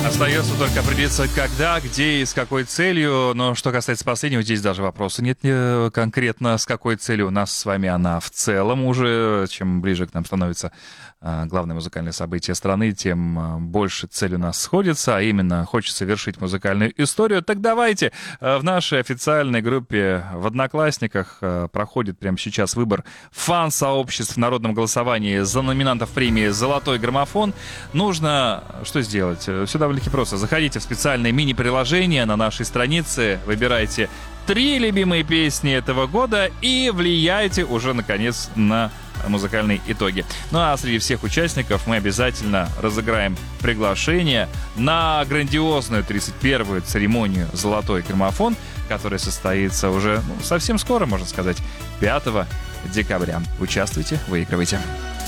Остается только определиться, когда, где и с какой целью. Но что касается последнего, здесь даже вопроса нет конкретно с какой целью. У нас с вами она в целом уже. Чем ближе к нам становится главное музыкальное событие страны, тем больше цель у нас сходится, а именно хочется совершить музыкальную историю. Так давайте, в нашей официальной группе в Одноклассниках проходит прямо сейчас выбор фан-сообществ в народном голосовании за номинантов премии «Золотой граммофон». Нужно что сделать? Все довольно-таки просто. Заходите в специальное мини-приложение на нашей странице, выбирайте 3 любимые песни этого года и влияйте уже, наконец, на музыкальные итоги. Ну а среди всех участников мы обязательно разыграем приглашение на грандиозную 31-ю церемонию «Золотой граммофон», которая состоится уже совсем скоро, можно сказать, 5 декабря. Участвуйте, выигрывайте.